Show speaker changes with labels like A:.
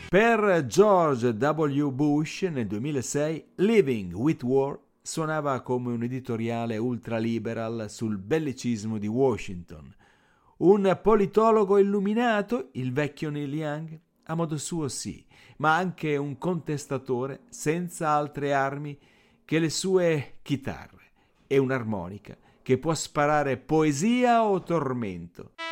A: Per George W. Bush nel 2006 Living with War suonava come un editoriale ultraliberal sul bellicismo di Washington. Un politologo illuminato, il vecchio Neil Young, a modo suo sì, ma anche un contestatore senza altre armi che le sue chitarre e un'armonica che può sparare poesia o tormento.